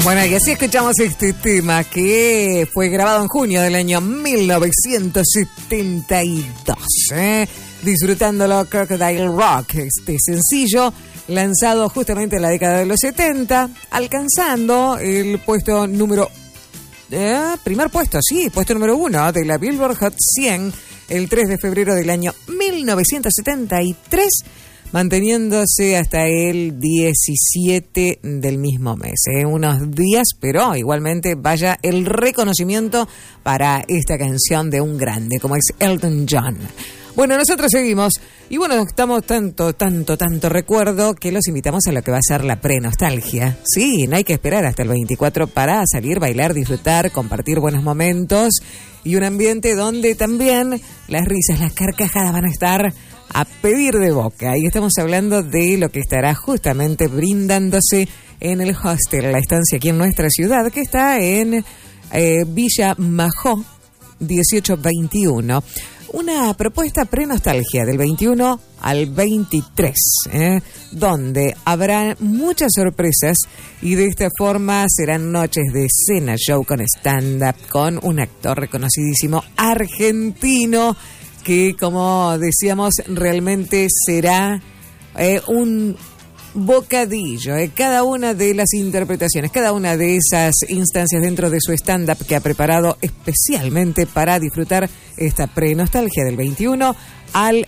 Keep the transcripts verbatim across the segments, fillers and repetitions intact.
Bueno, y así escuchamos este tema que fue grabado en junio del año mil novecientos setenta y dos. ¿eh? Disfrutándolo, Crocodile Rock, este sencillo lanzado justamente en la década de los setenta, alcanzando el puesto número... Eh, primer puesto, sí, puesto número uno de la Billboard Hot cien el tres de febrero del año mil novecientos setenta y tres, manteniéndose hasta el diecisiete del mismo mes. ¿eh? Unos días, pero igualmente vaya el reconocimiento para esta canción de un grande como es Elton John. Bueno, nosotros seguimos y bueno, estamos tanto, tanto, tanto recuerdo que los invitamos a lo que va a ser la pre-nostalgia. Sí, no hay que esperar hasta el veinticuatro para salir, bailar, disfrutar, compartir buenos momentos y un ambiente donde también las risas, las carcajadas van a estar a pedir de boca. Y estamos hablando de lo que estará justamente brindándose en el hostel, la estancia aquí en nuestra ciudad, que está en eh, Villa Majó, dieciocho veintiuno. Una propuesta pre-nostalgia del veintiuno al veintitrés, ¿eh? donde habrá muchas sorpresas y de esta forma serán noches de cena show con stand-up, con un actor reconocidísimo argentino que, como decíamos, realmente será eh, un bocadillo, eh, cada una de las interpretaciones, cada una de esas instancias dentro de su stand-up que ha preparado especialmente para disfrutar esta pre-nostalgia del veintiuno al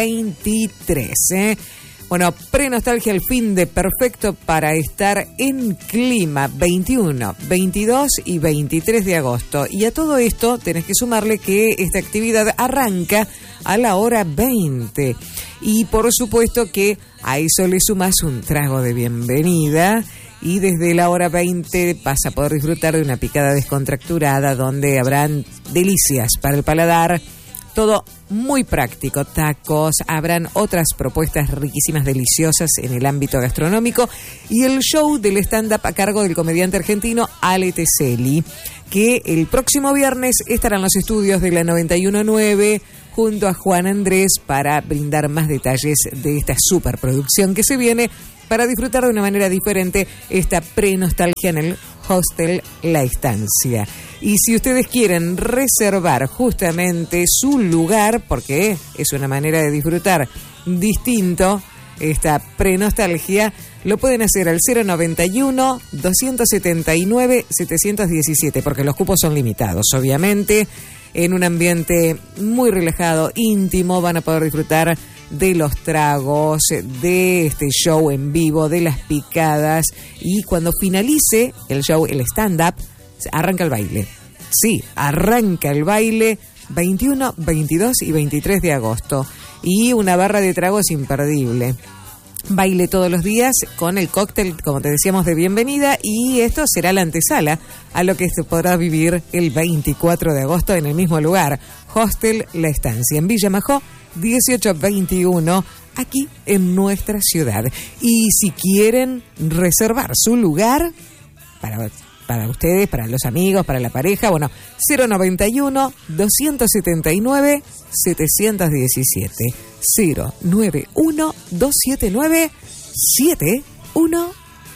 veintitrés. ¿eh? Bueno, pre-nostalgia, el fin de perfecto para estar en clima, veintiuno, veintidós y veintitrés de agosto. Y a todo esto tenés que sumarle que esta actividad arranca a la hora veinte. Y por supuesto que a eso le sumas un trago de bienvenida y desde la hora veinte vas a poder disfrutar de una picada descontracturada donde habrán delicias para el paladar. Todo muy práctico, tacos, habrán otras propuestas riquísimas, deliciosas en el ámbito gastronómico y el show del stand-up a cargo del comediante argentino Ale Teseli, que el próximo viernes estará en los estudios de la noventa y uno punto nueve junto a Juan Andrés para brindar más detalles de esta superproducción que se viene para disfrutar de una manera diferente esta pre-nostalgia en el hostel La Estancia. Y si ustedes quieren reservar justamente su lugar, porque es una manera de disfrutar distinto esta pre-nostalgia, lo pueden hacer al cero noventa y uno, doscientos setenta y nueve, setecientos diecisiete, porque los cupos son limitados, obviamente. En un ambiente muy relajado, íntimo, van a poder disfrutar de los tragos, de este show en vivo, de las picadas. Y cuando finalice el show, el stand-up, arranca el baile. Sí, arranca el baile veintiuno, veintidós y veintitrés de agosto. Y una barra de tragos imperdible. Baile todos los días con el cóctel, como te decíamos, de bienvenida, y esto será la antesala a lo que se podrá vivir el veinticuatro de agosto en el mismo lugar, Hostel La Estancia, en Villa Majó, dieciocho veintiuno, aquí en nuestra ciudad. Y si quieren reservar su lugar para, para ustedes, para los amigos, para la pareja, bueno, cero noventa y uno, doscientos setenta y nueve, setecientos diecisiete. cero nueve uno, dos siete nueve, siete uno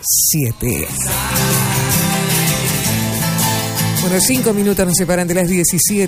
siete. Bueno, cinco minutos nos separan de las diecisiete.